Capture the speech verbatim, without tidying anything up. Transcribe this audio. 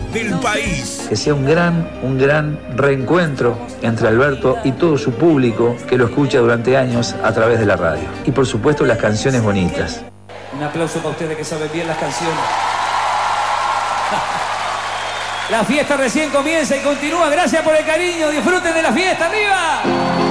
del país. Que sea un gran, un gran reencuentro entre Alberto y todo su público que lo escucha durante años a través de la radio. Y por supuesto las canciones bonitas. Un aplauso para ustedes que saben bien las canciones. La fiesta recién comienza y continúa. Gracias por el cariño. Disfruten de la fiesta. ¡Arriba!